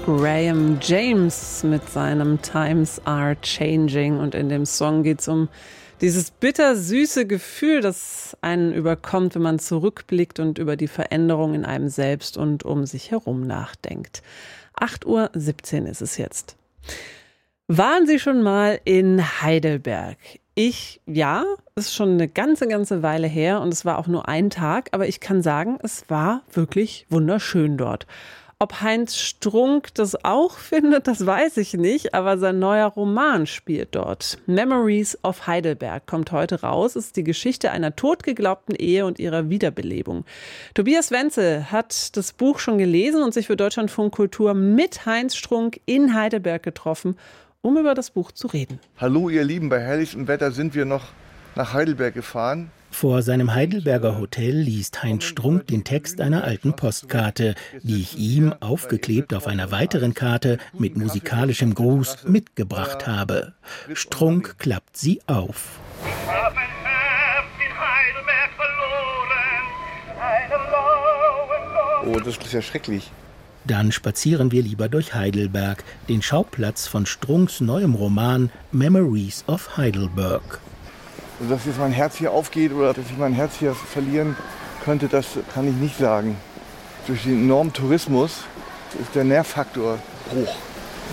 Graham James mit seinem Times Are Changing. Und in dem Song geht es um dieses bittersüße Gefühl, das einen überkommt, wenn man zurückblickt und über die Veränderung in einem selbst und um sich herum nachdenkt. 8:17 Uhr ist es jetzt. Waren Sie schon mal in Heidelberg? Ja, ist schon eine ganze Weile her und es war auch nur ein Tag, aber ich kann sagen, es war wirklich wunderschön dort. Ob Heinz Strunk das auch findet, das weiß ich nicht, aber sein neuer Roman spielt dort. Memories of Heidelberg kommt heute raus, ist die Geschichte einer totgeglaubten Ehe und ihrer Wiederbelebung. Tobias Wenzel hat das Buch schon gelesen und sich für Deutschlandfunk Kultur mit Heinz Strunk in Heidelberg getroffen, um über das Buch zu reden. Hallo ihr Lieben, bei herrlichstem Wetter sind wir noch nach Heidelberg gefahren. Vor seinem Heidelberger Hotel liest Heinz Strunk den Text einer alten Postkarte, die ich ihm, aufgeklebt auf einer weiteren Karte, mit musikalischem Gruß mitgebracht habe. Strunk klappt sie auf. Ich hab mein Herz in Heidelberg verloren. Oh, das ist ja schrecklich. Dann spazieren wir lieber durch Heidelberg, den Schauplatz von Strunks neuem Roman Memories of Heidelberg. Also, dass jetzt mein Herz hier aufgeht oder dass ich mein Herz hier verlieren könnte, das kann ich nicht sagen. Durch den enormen Tourismus ist der Nährfaktor hoch.